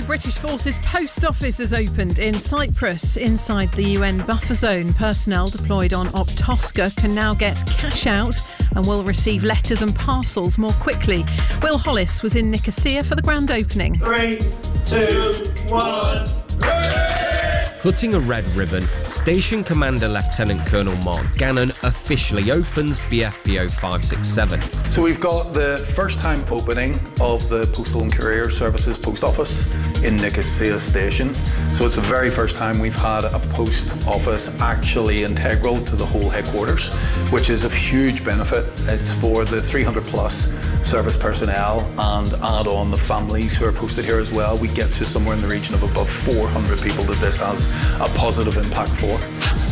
British Forces post office has opened in Cyprus inside the UN buffer zone. Personnel deployed on Optosca can now get cash out and will receive letters and parcels more quickly. Will Hollis was in Nicosia for the grand opening. 3, 2, 1... Cutting a red ribbon, Station Commander Lieutenant Colonel Mark Gannon officially opens BFPO 567. So we've got the first time opening of the Postal and Courier Services Post Office in Nicosia Station. So it's the very first time we've had a post office actually integral to the whole headquarters, which is of huge benefit. It's for the 300 plus service personnel and add on the families who are posted here as well. We get to somewhere in the region of above 400 people that this has a positive impact for.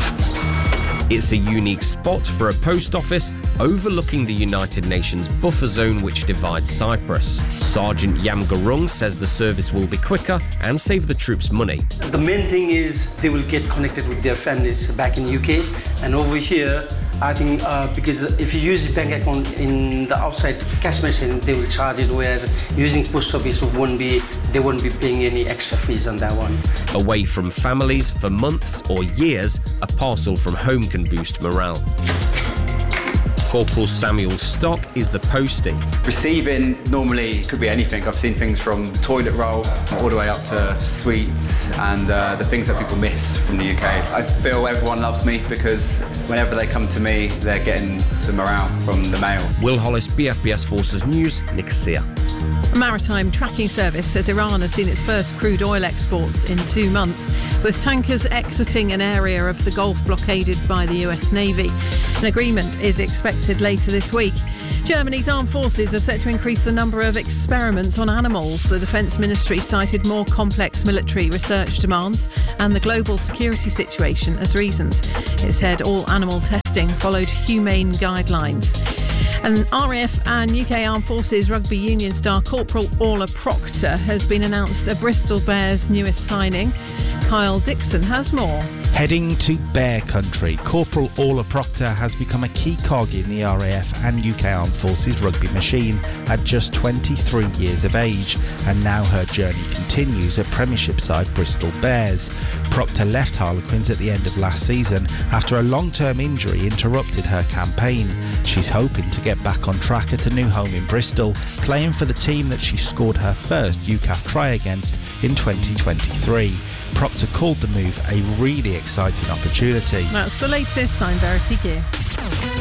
It's a unique spot for a post office overlooking the United Nations buffer zone which divides Cyprus. Sergeant Yam Garung says the service will be quicker and save the troops money. The main thing is they will get connected with their families back in UK, and over here I think because if you use the bank account in the outside cash machine, they will charge it, whereas using post office they won't be paying any extra fees on that one. Away from families for months or years, a parcel from home can boost morale. Corporal Samuel Stock is the postie. Receiving normally could be anything. I've seen things from toilet roll all the way up to sweets and the things that people miss from the UK. I feel everyone loves me because whenever they come to me, they're getting the morale from the mail. Will Hollis, BFBS Forces News, Nicosia. A maritime tracking service says Iran has seen its first crude oil exports in 2 months, with tankers exiting an area of the Gulf blockaded by the US Navy. An agreement is expected later this week. Germany's armed forces are set to increase the number of experiments on animals. The Defence Ministry cited more complex military research demands and the global security situation as reasons. It said all animal testing followed humane guidelines. And RAF and UK Armed Forces Rugby Union star Corporal Orla Proctor has been announced as Bristol Bears' newest signing. Kyle Dixon has more. Heading to Bear Country, Corporal Orla Proctor has become a key cog in the RAF and UK Armed Forces rugby machine at just 23 years of age, and now her journey continues at Premiership side Bristol Bears. Proctor left Harlequins at the end of last season after a long-term injury interrupted her campaign. She's hoping to get back on track at a new home in Bristol, playing for the team that she scored her first UCAF try against in 2023. Proctor called the move a really exciting opportunity. That's the latest. I'm Verity Gear.